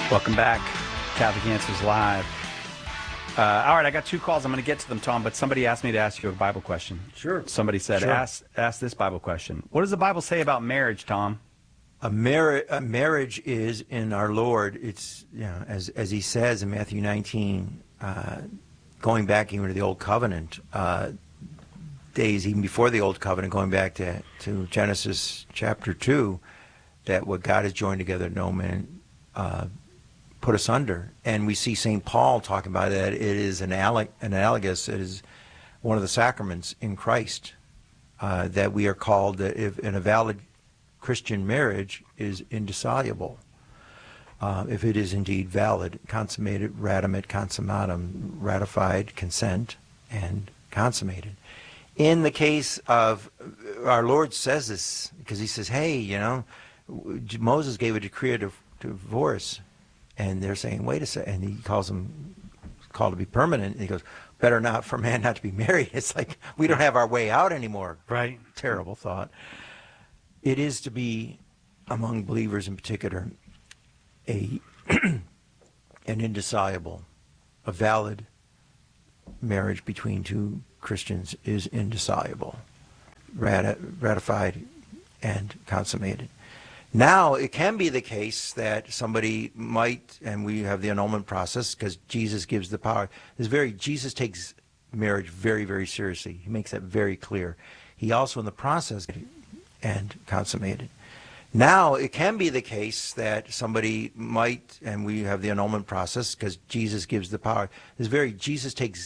Welcome back. Catholic Answers Live. All right, I got two calls. I'm going to get to them, Tom, but somebody asked me to ask you a Bible question. Sure. Somebody said, Sure. ask this Bible question. What does the Bible say about marriage, Tom? A marriage is in our Lord. It's, as he says in Matthew 19, going back even to the Old Covenant days, even before the Old Covenant, going back to Genesis chapter 2, that what God has joined together, no man put asunder. And we see St. Paul talking about that. It is analogous. It is one of the sacraments in Christ that we are called, that if in a valid Christian marriage is indissoluble. If it is indeed valid, consummated, radamit consummatum, ratified, consent, and consummated. In the case of, our Lord says this, because he says, hey, Moses gave a decree of divorce, and they're saying, wait a second, and he calls them called to be permanent, and he goes, better not for man not to be married. It's like, we don't have our way out anymore. Right. Terrible thought. It is to be, among believers in particular, an indissoluble, a valid marriage between two Christians is indissoluble, ratified and consummated. Now, it can be the case that somebody might, and we have the annulment process because Jesus gives the power. Jesus takes marriage very, very seriously. He makes that very clear. He also, in the process, and consummated. Now, it can be the case that somebody might, and we have the annulment process because Jesus gives the power. Jesus takes